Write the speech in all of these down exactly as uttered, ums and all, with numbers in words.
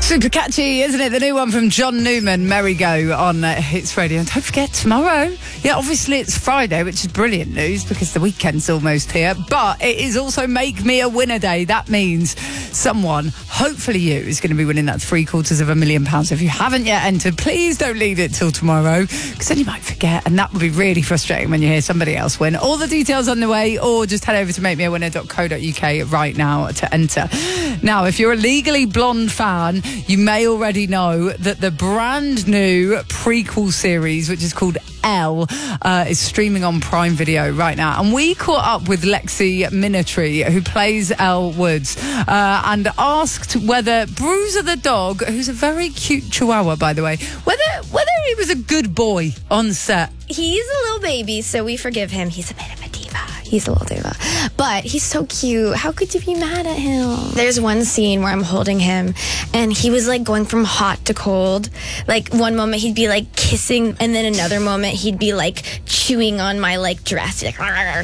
Super catchy, isn't it? The new one from John Newman, Merry Go, on uh, Hits Radio. And don't forget, tomorrow, yeah, obviously it's Friday, which is brilliant news because the weekend's almost here. But it is also Make Me a Winner Day. That means someone, hopefully you, is going to be winning that three quarters of a million pounds. If you haven't yet entered, please don't leave it till tomorrow because then you might forget. And that would be really frustrating when you hear somebody else win. All the details on the way, or just head over to make me a winner dot co dot uk right now to enter. Now, if you're a Legally Blonde fan, you may already know that the brand new prequel series, which is called Elle, uh, is streaming on Prime Video right now. And we caught up with Lexi Minatry, who plays Elle Woods, uh, and asked whether Bruiser the dog, who's a very cute chihuahua, by the way, whether whether he was a good boy on set. He's a little baby, so we forgive him. He's a bit of a diva. He's a little diva. But he's so cute. How could you be mad at him? There's one scene where I'm holding him, and he was, like, going from hot to cold. Like, one moment he'd be, like, kissing, and then another moment he'd be, like, chewing on my, like, dress. Like,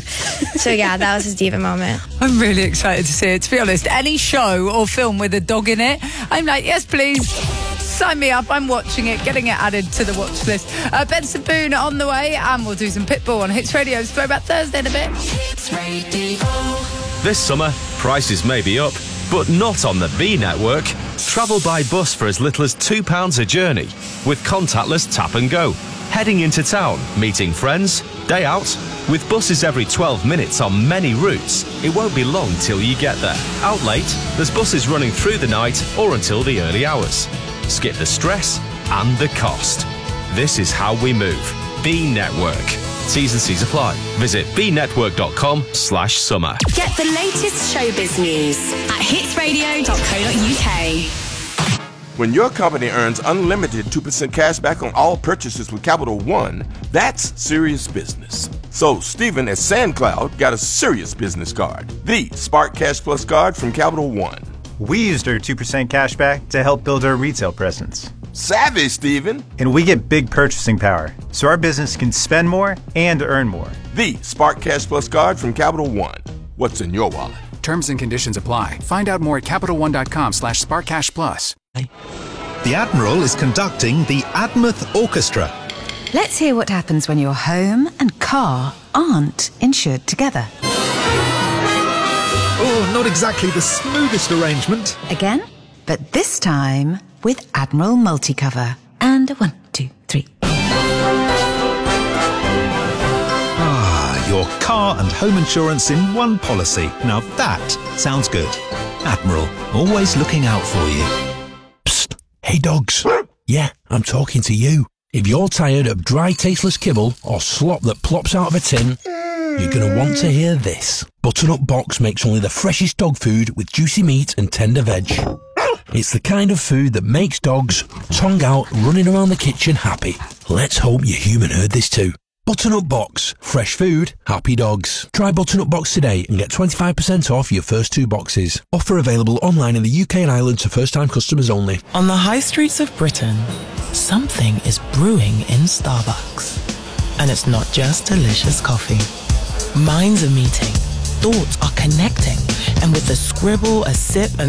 so, yeah, that was his diva moment. I'm really excited to see it, to be honest. Any show or film with a dog in it, I'm like, yes, please. Sign me up. I'm watching it, getting it added to the watch list. Uh, Benson Boone on the way, and we'll do some Pitbull on Hits Radio. It's Throwback Thursday in a bit. Hits Radio. This summer, prices may be up, but not on the B network. Travel by bus for as little as two pounds a journey with contactless tap and go. Heading into town, meeting friends, day out. With buses every twelve minutes on many routes, it won't be long till you get there. Out late, there's buses running through the night or until the early hours. Skip the stress and the cost. This is how we move. B Network. T's and C's apply. Visit b network dot com slash summer. Get the latest showbiz news at hits radio dot co dot uk. When your company earns unlimited two percent cash back on all purchases with Capital One, that's serious business. So Stephen at SandCloud got a serious business card, the Spark Cash Plus card from Capital One. We used our two percent cash back to help build our retail presence. Savvy, Stephen. And we get big purchasing power, so our business can spend more and earn more. The Spark Cash Plus card from Capital One. What's in your wallet? Terms and conditions apply. Find out more at capital one dot com slash spark cash plus. The Admiral is conducting the Admouth Orchestra. Let's hear what happens when your home and car aren't insured together. Oh, not exactly the smoothest arrangement. Again, but this time with Admiral Multicover. And one, two, three. Ah, your car and home insurance in one policy. Now that sounds good. Admiral, always looking out for you. Psst. Hey, dogs. Yeah, I'm talking to you. If you're tired of dry, tasteless kibble or slop that plops out of a tin, you're going to want to hear this. Butternut Box makes only the freshest dog food with juicy meat and tender veg. It's the kind of food that makes dogs, tongue out, running around the kitchen happy. Let's hope your human heard this too. Butternut Box. Fresh food, happy dogs. Try Butternut Box today and get twenty-five percent off your first two boxes. Offer available online in the U K and Ireland to first-time customers only. On the high streets of Britain, something is brewing in Starbucks. And it's not just delicious coffee. Minds are meeting, thoughts are connecting, and with a scribble, a sip, and